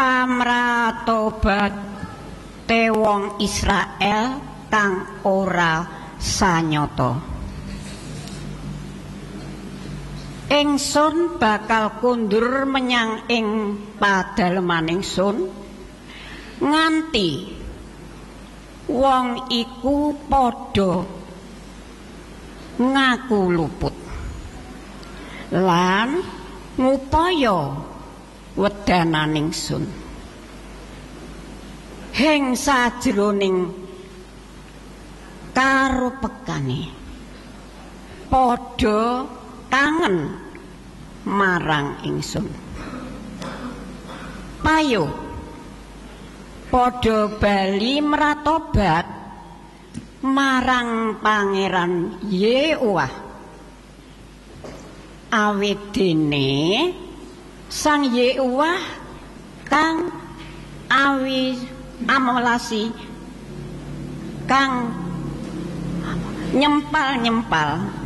pamratobat wong Israel kang ora sanyata. Ingsun bakal kundur menyang ing padaleman ingsun nganti wong iku padha ngaku luput lan ngupaya wedanan ingsun hing sajroning karepekane padha kangen marang ingsun. Payo padha bali mratobat marang Pangeran Yehowah awit dene Sang Yehowah kang amolasi kang nyempal-nyempal